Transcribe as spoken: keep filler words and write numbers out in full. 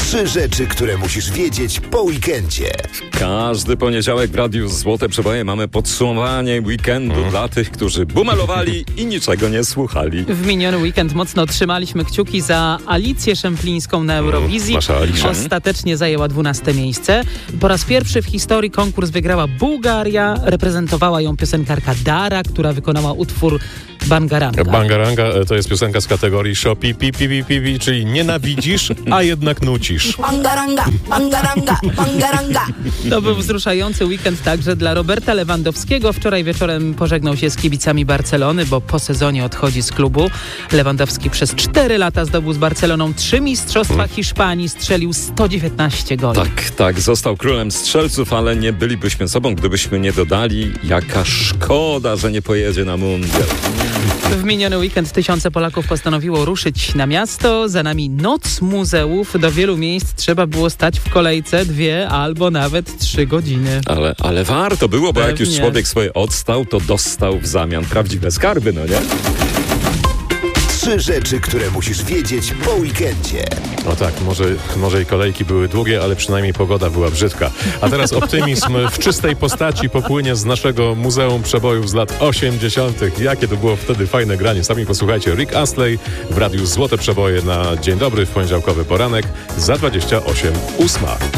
Trzy rzeczy, które musisz wiedzieć po weekendzie. Każdy poniedziałek w Radiu Złote Przeboje mamy podsumowanie weekendu mm. dla tych, którzy bumelowali i niczego nie słuchali. W miniony weekend mocno trzymaliśmy kciuki za Alicję Szemplińską na Eurowizji. Nasza Alicja. Ostatecznie zajęła dwunaste miejsce. Po raz pierwszy w historii konkurs wygrała Bułgaria. Reprezentowała ją piosenkarka Dara, która wykonała utwór Bangaranga. Bangaranga to jest piosenka z kategorii Shopi, pi, pi, pi, pi, pi, czyli nienawidzisz, a jednak nucisz. Bangaranga, bangaranga, bangaranga. To był wzruszający weekend także dla Roberta Lewandowskiego. Wczoraj wieczorem pożegnał się z kibicami Barcelony, bo po sezonie odchodzi z klubu. Lewandowski przez cztery lata zdobył z Barceloną trzy mistrzostwa Hiszpanii, strzelił sto dziewiętnaście goli. Tak, tak, został królem strzelców, ale nie bylibyśmy sobą, gdybyśmy nie dodali, jaka szkoda, że nie pojedzie na mundial. W miniony weekend tysiące Polaków postanowiło ruszyć na miasto. Za nami noc muzeów. Do wielu miejsc trzeba było stać w kolejce dwie albo nawet trzy godziny. Ale, ale warto było, bo Pewnie. jak już człowiek swoje odstał, to dostał w zamian prawdziwe skarby, no nie? Trzy rzeczy, które musisz wiedzieć po weekendzie. No tak, może, może i kolejki były długie, ale przynajmniej pogoda była brzydka. A teraz optymizm w czystej postaci popłynie z naszego Muzeum Przebojów z lat osiemdziesiątych. Jakie to było wtedy fajne granie. Sami posłuchajcie. Rick Astley w Radiu Złote Przeboje na Dzień Dobry w poniedziałkowy poranek za dwadzieścia osiem ósma.